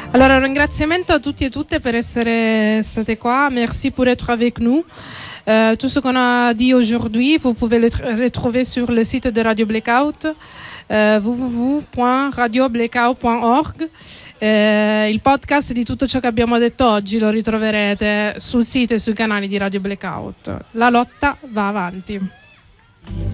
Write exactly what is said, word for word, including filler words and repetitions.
Alors, un ringraziamento a tutti e tutte per essere state qua. Merci pour être avec nous. Euh, tout ce qu'on a dit aujourd'hui, vous pouvez le tr- retrouver sur le site de Radio Blackout, euh, w w w punto radio blackout punto org. Eh, il podcast di tutto ciò che abbiamo detto oggi lo ritroverete sul sito e sui canali di Radio Blackout. La lotta va avanti.